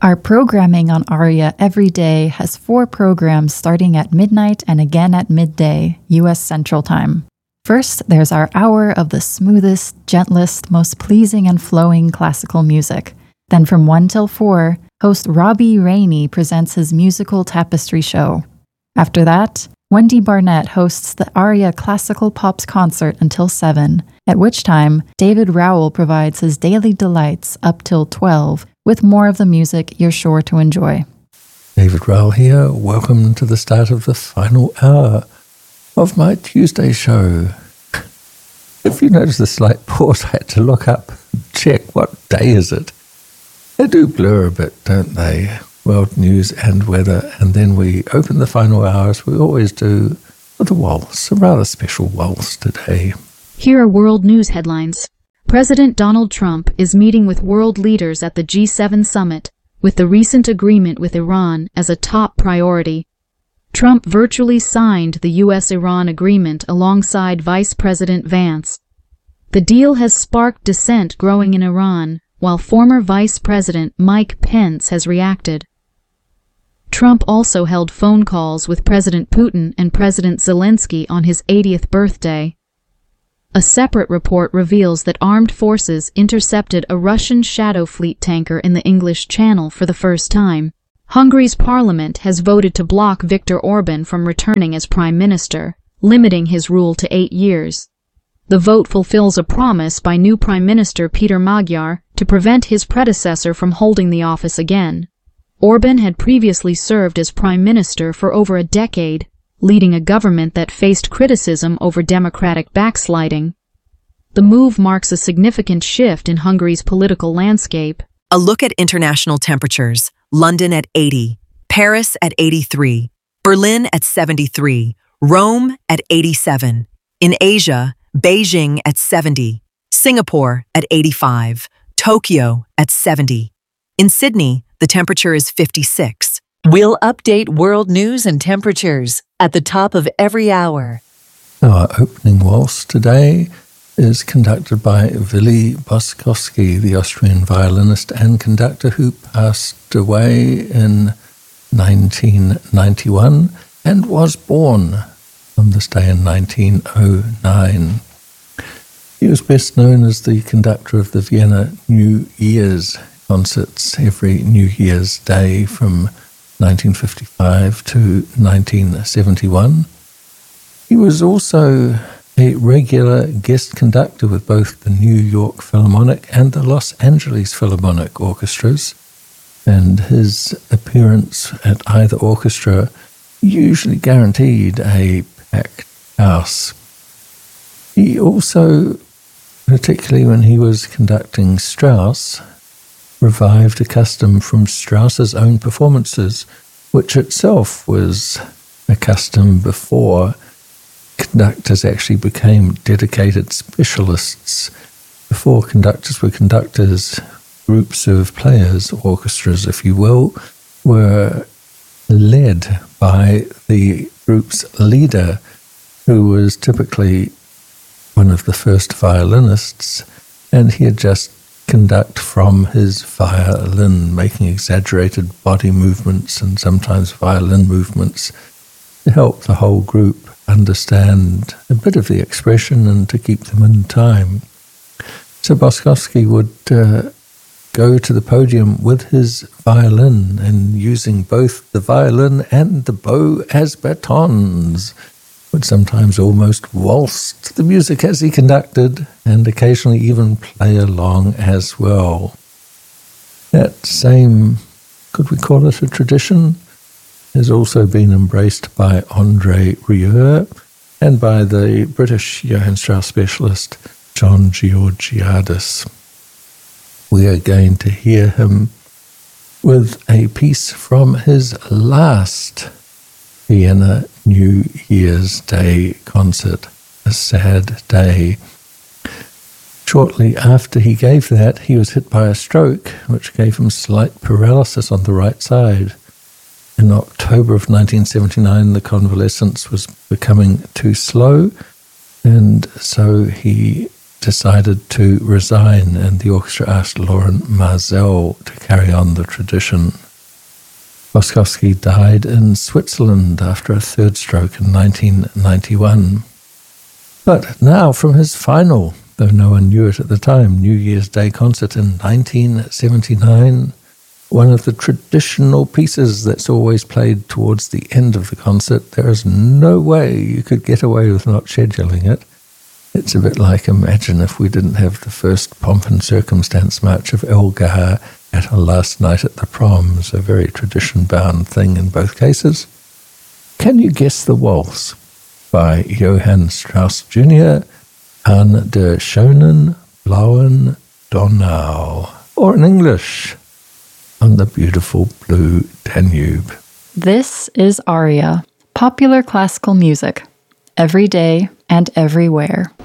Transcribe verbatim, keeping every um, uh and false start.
Our programming on ARIA every day has four programs starting at midnight and again at midday, U S Central Time. First, there's our hour of the smoothest, gentlest, most pleasing and flowing classical music. Then from one till four, host Robbie Rainey presents his musical tapestry show. After that, Wendy Barnett hosts the ARIA Classical Pops concert until seven, at which time David Rowell provides his daily delights up till twelve, with more of the music you're sure to enjoy. David Rowell here. Welcome to the start of the final hour of my Tuesday show. If you notice the slight pause, I had to look up and check what day is it. They do blur a bit, don't they? World news and weather. And then we open the final hours, we always do, with a waltz, a rather special waltz today. Here are world news headlines. President Donald Trump is meeting with world leaders at the G seven summit, with the recent agreement with Iran as a top priority. Trump virtually signed the U S Iran agreement alongside Vice President Vance. The deal has sparked dissent growing in Iran, while former Vice President Mike Pence has reacted. Trump also held phone calls with President Putin and President Zelensky on his eightieth birthday. A separate report reveals that armed forces intercepted a Russian Shadow Fleet tanker in the English Channel for the first time. Hungary's parliament has voted to block Viktor Orban from returning as prime minister, limiting his rule to eight years. The vote fulfills a promise by new Prime Minister Peter Magyar to prevent his predecessor from holding the office again. Orban had previously served as prime minister for over a decade, leading a government that faced criticism over democratic backsliding. The move marks a significant shift in Hungary's political landscape. A look at international temperatures. London at eighty, Paris at eighty-three, Berlin at seventy-three, Rome at eighty-seven. In Asia, Beijing at seventy, Singapore at eighty-five, Tokyo at seventy. In Sydney, the temperature is fifty-six. We'll update world news and temperatures at the top of every hour. Our opening waltz today is conducted by Willy Boskovsky, the Austrian violinist and conductor who passed away in nineteen ninety-one and was born on this day in nineteen oh nine. He was best known as the conductor of the Vienna New Year's concerts every New Year's Day from nineteen fifty-five to nineteen seventy-one. He was also a regular guest conductor with both the New York Philharmonic and the Los Angeles Philharmonic orchestras, and his appearance at either orchestra usually guaranteed a packed house. He also, particularly when he was conducting Strauss, revived a custom from Strauss's own performances, which itself was a custom before conductors actually became dedicated specialists. Before conductors were conductors, groups of players, orchestras if you will, were led by the group's leader, who was typically one of the first violinists, and he had just conduct from his violin, making exaggerated body movements and sometimes violin movements to help the whole group understand a bit of the expression and to keep them in time. So Boskovsky would uh, go to the podium with his violin and using both the violin and the bow as batons, would sometimes almost waltz to the music as he conducted and occasionally even play along as well. That same, could we call it a tradition, has also been embraced by André Rieu and by the British Johann Strauss specialist John Georgiadis. We are going to hear him with a piece from his last Vienna New Year's Day concert, A Sad Day. Shortly after he gave that, he was hit by a stroke, which gave him slight paralysis on the right side. In October of nineteen seventy-nine, the convalescence was becoming too slow, and so he decided to resign, and the orchestra asked Laurent Mazel to carry on the tradition. Boskowski died in Switzerland after a third stroke in nineteen ninety-one. But now from his final, though no one knew it at the time, New Year's Day concert in nineteen seventy-nine, one of the traditional pieces that's always played towards the end of the concert. There is no way you could get away with not scheduling it. It's a bit like, imagine if we didn't have the first Pomp and Circumstance March of Elgar at our last night at the proms, a very tradition-bound thing in both cases. Can you guess the waltz by Johann Strauss Junior, An der schönen blauen Donau, or in English, on the beautiful blue Danube. This is Aria, popular classical music, every day and everywhere.